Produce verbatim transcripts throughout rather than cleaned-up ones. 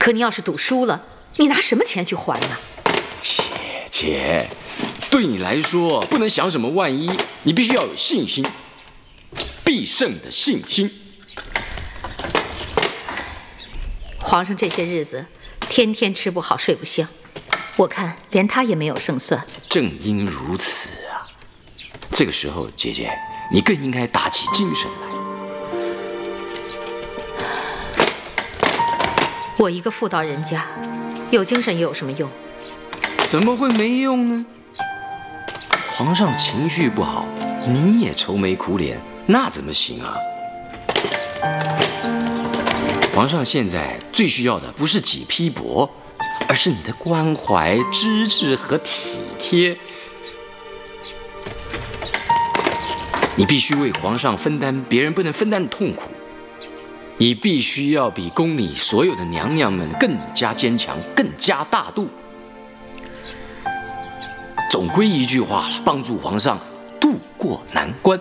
可你要是赌输了，你拿什么钱去还呢？ 姐姐，对你来说不能想什么万一，你必须要有信心，必胜的信心。 皇上这些日子天天吃不好睡不香，我看连他也没有胜算。 正因如此啊，这个时候姐姐你更应该打起精神来。 我一个妇道人家，有精神又有什么用？ 怎么会没用呢？皇上情绪不好，你也愁眉苦脸，那怎么行啊？皇上现在最需要的不是几批帛，而是你的关怀、支持和体贴。你必须为皇上分担别人不能分担的痛苦，你必须要比宫里所有的娘娘们更加坚强，更加大度。总归一句话了，帮助皇上渡过难关。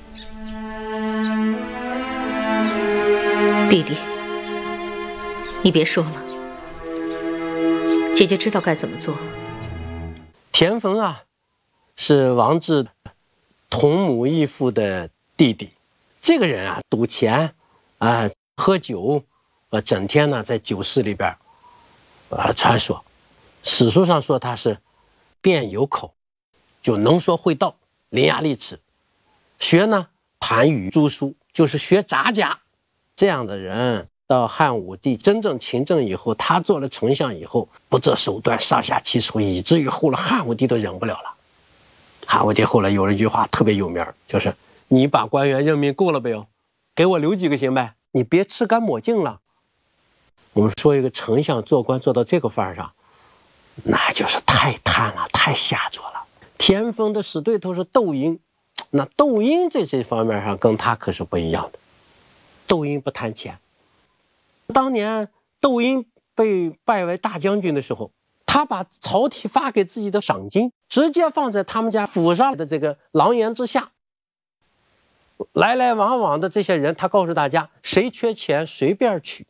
弟弟，你别说了，姐姐知道该怎么做。 田丰啊，是王志同母异父的弟弟。这个人啊，赌钱啊，喝酒，呃，整天呢在酒室里边啊穿梭。史书上说他是辩有口，就能说会道，伶牙俐齿。学呢盘语诸书，就是学杂家。这样的人到汉武帝真正勤政以后，他做了丞相以后，不择手段，上下其手，以至于后来汉武帝都忍不了了。汉武帝后来有了一句话特别有名，就是你把官员任命够了没有？给我留几个行呗，你别吃干抹净了。我们说一个丞相做官做到这个份儿上，那就是太贪了，太下作了。田丰的死对头是窦婴，那窦婴在这方面上跟他可是不一样的。窦婴不贪钱，当年窦婴被拜为大将军的时候，他把朝廷发给自己的赏金直接放在他们家府上的这个廊檐之下，来来往往的这些人，他告诉大家谁缺钱随便取。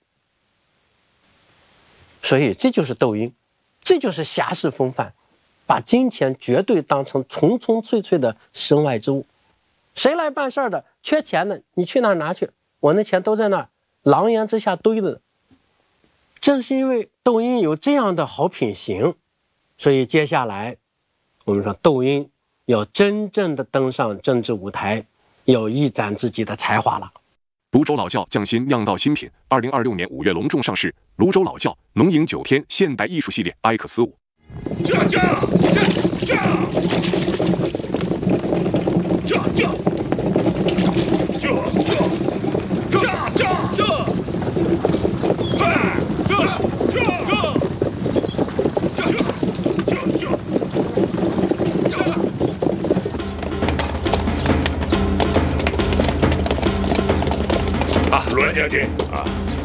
所以这就是窦婴，这就是侠士风范，把金钱绝对当成纯纯粹粹的身外之物。谁来办事的缺钱的，你去那儿拿去，我那钱都在那儿廊檐之下堆着呢。正是因为窦婴有这样的好品行，所以接下来我们说窦婴要真正的登上政治舞台，要一展自己的才华了。 泸州老窖匠心酿造新品，二零二六年五月隆重上市。泸州老窖浓饮九天现代艺术系列 I 克斯五。 这这这这这这这这这这。啊，栾将军啊！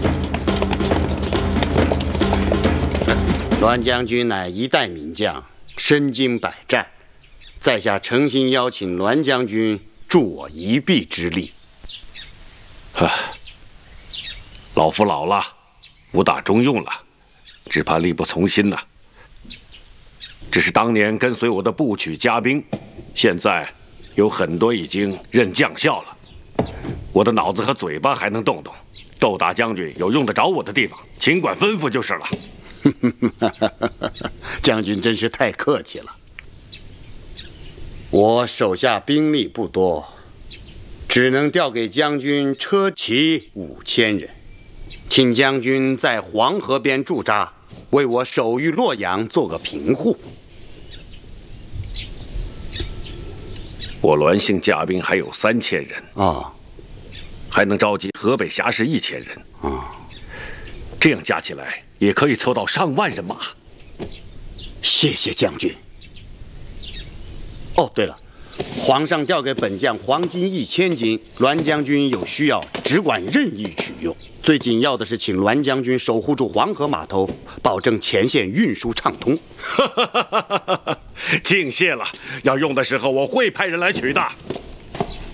栾将军乃一代名将，身经百战，在下诚心邀请栾将军助我一臂之力。 唉，老夫老了，武打中用了，只怕力不从心呐。只是当年跟随我的部曲家兵，现在有很多已经任将校了。我的脑子和嘴巴还能动动，窦大将军有用得着我的地方，尽管吩咐就是了。 将军真是太客气了。我手下兵力不多，只能调给将军车骑五千人，请将军在黄河边驻扎，为我守御洛阳做个平护。 我栾姓家兵还有三千人啊。哦， 还能召集河北侠士一千人啊， 这样加起来也可以凑到上万人马。 谢谢将军。哦，对了，皇上调给本将黄金一千斤，栾将军有需要只管任意取用。最紧要的是，请栾将军守护住黄河码头，保证前线运输畅通。 敬谢了，要用的时候我会派人来取的。